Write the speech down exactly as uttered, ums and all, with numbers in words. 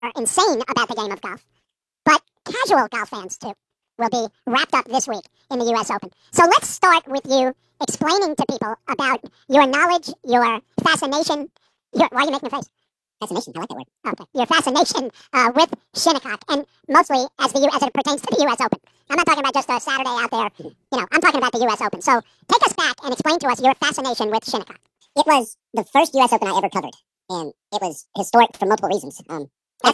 are insane about the game of golf, but casual golf fans too will be wrapped up this week in the U S Open. So let's start with you explaining to people about your knowledge, your fascination. Your, why are you making a face? Fascination, I like that word. Okay, your fascination uh, with Shinnecock, and mostly as the U, as it pertains to the U S Open. I'm not talking about just a Saturday out there. You know, I'm talking about the U S Open. So take us back and explain to us your fascination with Shinnecock. It was the first U S Open I ever covered, and it was historic for multiple reasons. Um,